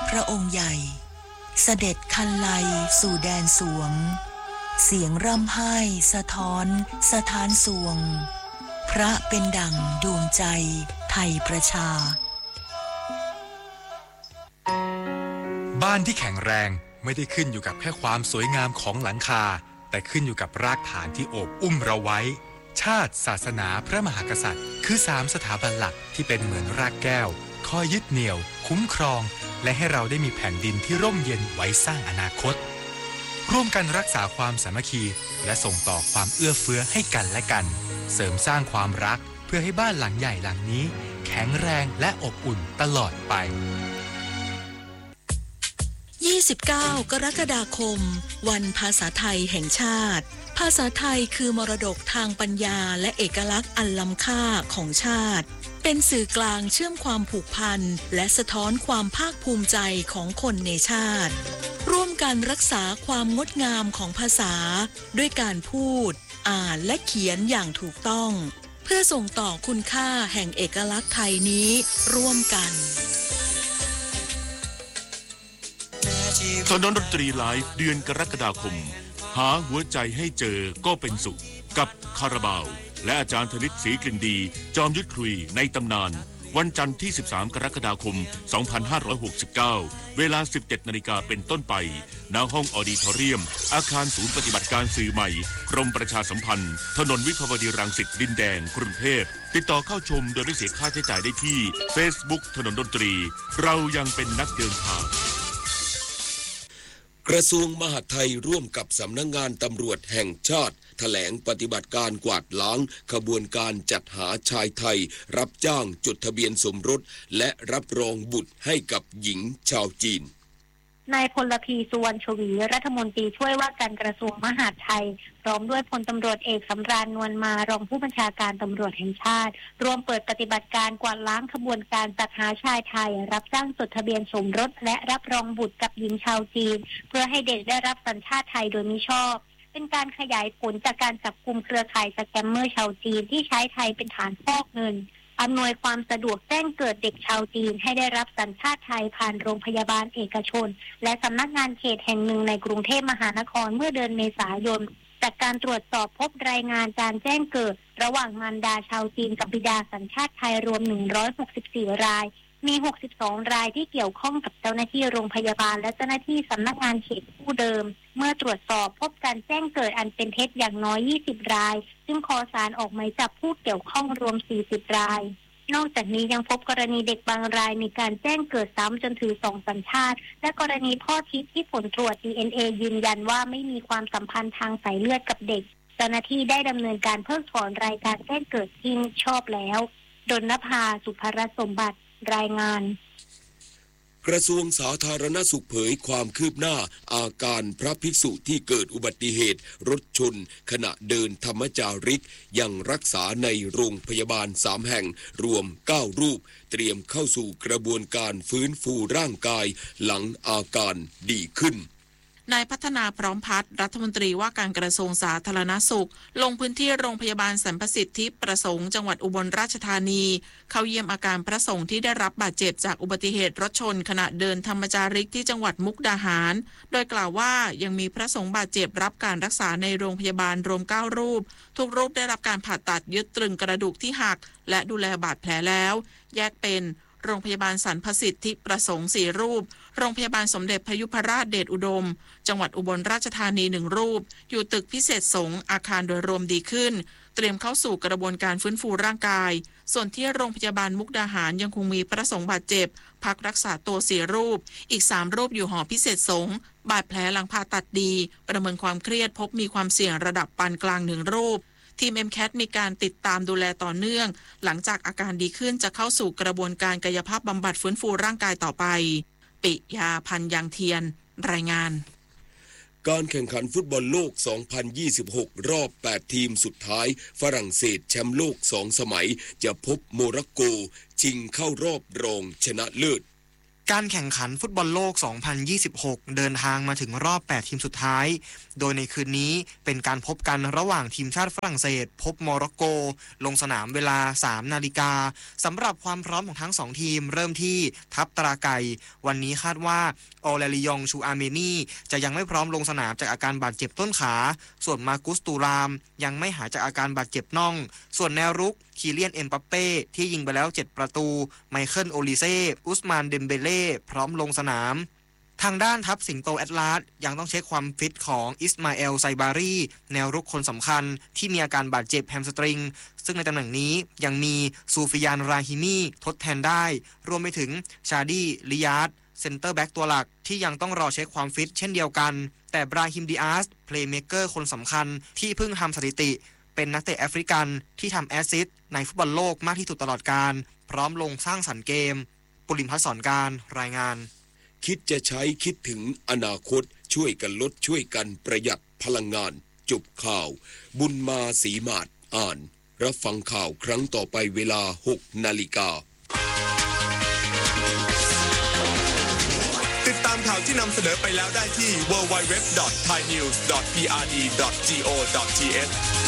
พระองค์ใหญ่เสด็จคันไลสู่แดนสวงเสียงร่ำไห้สะท้อนสถานสวงพระเป็นดั่งดวงใจไทยประชาบ้านที่แข็งแรงไม่ได้ขึ้นอยู่กับแค่ความสวยงามของหลังคาแต่ขึ้นอยู่กับรากฐานที่โอบอุ้มเราไว้ชาติศาสนาพระมหากษัตริย์คือ3สถาบันหลักที่เป็นเหมือนรากแก้วคอยยึดเหนี่ยวคุ้มครองและให้เราได้มีแผ่นดินที่ร่มเย็นไว้สร้างอนาคตร่วมกันรักษาความสามัคคีและส่งต่อความเอื้อเฟื้อให้กันและกันเสริมสร้างความรักเพื่อให้บ้านหลังใหญ่หลังนี้แข็งแรงและอบอุ่นตลอดไป 29 กรกฎาคมวันภาษาไทยแห่งชาติภาษาไทยคือมรดกทางปัญญาและเอกลักษณ์อันล้ำค่าของชาติเป็นสื่อกลางเชื่อมความผูกพันและสะท้อนความภาคภูมิใจของคนในชาติร่วมกันรักษาความงดงามของภาษาด้วยการพูดอ่านและเขียนอย่างถูกต้องเพื่อส่งต่อคุณค่าแห่งเอกลักษณ์ไทยนี้ร่วมกันถนนดนตรีไลฟ์เดือนกรกฎาคมหาหัวใจให้เจอก็เป็นสุขกับคาราบาวและอาจารย์ธนิตศรีกลิ่นดีจอมยุทธคุยในตำนานวันจันทร์ที่13กรกฎาคม2569เวลา 17:00 น.เป็นต้นไปณห้องออดิทอเรียมอาคารศูนย์ปฏิบัติการสื่อใหม่กรมประชาสัมพันธ์ถนนวิภาวดีรังสิตดินแดงกรุงเทพติดต่อเข้าชมโดยไม่เสียค่าใช้จ่ายได้ที่ Facebook ถนนดนตรีเรายังเป็นนักเดินทางกระทรวงมหาดไทยร่วมกับสำนักงานตำรวจแห่งชาติแถลงปฏิบัติการกวาดล้างขบวนการจัดหาชายไทยรับจ้างจดทะเบียนสมรสและรับรองบุตรให้กับหญิงชาวจีนนายพลพีสุวรรณชวีรัฐมนตรีช่วยว่าการกระทรวงมหาดไทยพร้อมด้วยพลตำรวจเอกสำราญนวลมารองผู้บัญชาการตำรวจแห่งชาติร่วมเปิดปฏิบัติการกวาดล้างขบวนการจัดหาชายไทยรับจ้างจดทะเบียนสมรสและรับรองบุตรกับหญิงชาวจีนเพื่อให้เด็กได้รับสัญชาติไทยโดยมิชอบเป็นการขยายผลจากการจับกุมเครือข่ายสแกมเมอร์ชาวจีนที่ใช้ไทยเป็นฐานฟอกเงินอำนวยความสะดวกแจ้งเกิดเด็กชาวจีนให้ได้รับสัญชาติไทยผ่านโรงพยาบาลเอกชนและสำนักงานเขตแห่งหนึ่งในกรุงเทพมหานครเมื่อเดือนเมษายนจากการตรวจสอบพบรายงานการแจ้งเกิดระหว่างมารดาชาวจีนกับบิดาสัญชาติไทยรวม164รายมี62รายที่เกี่ยวข้องกับเจ้าหน้าที่โรงพยาบาลและเจ้าหน้าที่สำนักงานเขตผู้เดิมเมื่อตรวจสอบพบการแจ้งเกิดอันเป็นเท็จอย่างน้อย20รายซึ่งขอศาลออกหมายจับผู้เกี่ยวข้องรวม40รายนอกจากนี้ยังพบกรณีเด็กบางรายมีการแจ้งเกิดซ้ำจนถือ2สัญชาติและกรณีพ่อทิพย์ที่ผลตรวจ DNA ยืนยันว่าไม่มีความสัมพันธ์ทางสายเลือดกับเด็กเจ้าหน้าที่ได้ดำเนินการเพิกถอนรายการแจ้งเกิดที่ชอบแล้วดลนภาสุภรสมบัติรายงานกระทรวงสาธารณสุขเผยความคืบหน้าอาการพระภิกษุที่เกิดอุบัติเหตุรถชนขณะเดินธรรมจาริกยังรักษาในโรงพยาบาล3แห่งรวม9รูปเตรียมเข้าสู่กระบวนการฟื้นฟูร่างกายหลังอาการดีขึ้นนายพัฒนาพร้อมพัฒน์รัฐมนตรีว่าการกระทรวงสาธารณสุขลงพื้นที่โรงพยาบาลสรรพสิทธิประสงค์จังหวัดอุบลราชธานีเข้าเยี่ยมอาการพระสงฆ์ที่ได้รับบาดเจ็บจากอุบัติเหตุรถชนขณะเดินธรรมจาริกที่จังหวัดมุกดาหารโดยกล่าวว่ายังมีพระสงฆ์บาดเจ็บรับการรักษาในโรงพยาบาลรวม9รูปทุกรูปได้รับการผ่าตัดยึดตรึงกระดูกที่หักและดูแลบาดแผลแล้วแยกเป็นโรงพยาบาลสรรพสิทธิประสงค์4รูปโรงพยาบาลสมเด็จพยุพราชเดชอุดมจังหวัดอุบลราชธานี1รูปอยู่ตึกพิเศษสงฆ์อาคารโดยรวมดีขึ้นเตรียมเข้าสู่กระบวนการฟื้นฟูร่างกายส่วนที่โรงพยาบาลมุกดาหารยังคงมีพระสงฆ์บาดเจ็บพักรักษาตัว4รูปอีก3รูปอยู่หอพิเศษสงฆ์บาดแผลหลังผ่าตัดดีประเมินความเครียดพบมีความเสี่ยงระดับปานกลาง1รูปทีม MCAT มีการติดตามดูแลต่อเนื่องหลังจากอาการดีขึ้นจะเข้าสู่กระบวนการกายภาพบำบัดฟื้นฟูร่างกายต่อไปปิยาพันธ์ยางเทียนรายงานการแข่งขันฟุตบอลโลก 2026 รอบ 8 ทีมสุดท้ายฝรั่งเศสแชมป์โลก 2 สมัยจะพบโมร็อกโกชิงเข้ารอบรองชนะเลิศการแข่งขันฟุตบอลโลก 2026 เดินทางมาถึงรอบ 8 ทีมสุดท้าย โดยในคืนนี้เป็นการพบกันระหว่างทีมชาติฝรั่งเศสพบโมร็อกโกลงสนามเวลา 3 นาฬิกาสำหรับความพร้อมของทั้ง 2 ทีมเริ่มที่ทัพตราไก่วันนี้คาดว่าออเลริยองชูอาเมนีจะยังไม่พร้อมลงสนามจากอาการบาดเจ็บต้นขาส่วนมากุสตูรามยังไม่หายจากอาการบาดเจ็บน่องส่วนแนวรุกคีเลียนเอ็มบัปเป้ที่ยิงไปแล้ว7ประตูไมเคิลโอลิเซ่อุสมานเดมเบเล่พร้อมลงสนามทางด้านทัพสิงโตแอตลาสยังต้องเช็คความฟิตของอิสมาเอลไซบารีแนวรุกคนสำคัญที่มีอาการบาดเจ็บแฮมสตริงซึ่งในตำแหน่งนี้ยังมีซูฟิยานราฮิมีทดแทนได้รวมไปถึงชาดีลิยาดเซนเตอร์แบ็กตัวหลักที่ยังต้องรอเช็คความฟิตเช่นเดียวกันแต่บราฮิมดิอาสเพลย์เมเกอร์คนสำคัญที่เพิ่งทำสถิติเป็นนักเตะแอฟริกันที่ทำแอสซิสต์ในฟุตบอลโลกมากที่สุดตลอดกาลพร้อมลงสร้างสรรค์เกมปุริมพัฒน์สอนการรายงานคิดจะใช้คิดถึงอนาคตช่วยกันลดช่วยกันประหยัดพลังงานจบข่าวบุญมาศรีมาศอ่านรับฟังข่าวครั้งต่อไปเวลา 6 นาฬิกาติดตามข่าวที่นำเสนอไปแล้วได้ที่ www.thainews.prd.go.th